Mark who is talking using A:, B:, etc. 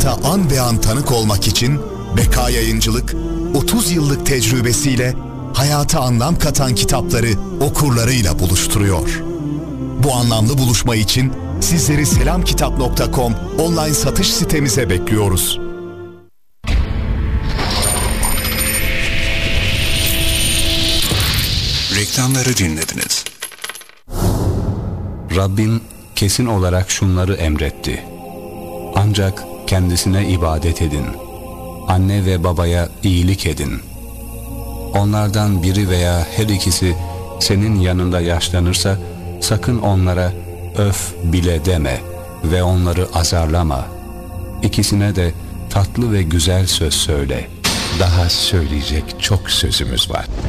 A: hayata an be an tanık olmak için Beka Yayıncılık 30 yıllık tecrübesiyle hayata anlam katan kitapları okurlarıyla buluşturuyor. Bu anlamlı buluşma için sizleri selamkitap.com online satış sitemize bekliyoruz.
B: Reklamları dinlediniz.
C: Rabbin kesin olarak şunları emretti. Ancak kendisine ibadet edin. Anne ve babaya iyilik edin. Onlardan biri veya her ikisi senin yanında yaşlanırsa sakın onlara öf bile deme ve onları azarlama. İkisine de tatlı ve güzel söz söyle. Daha söyleyecek çok sözümüz var.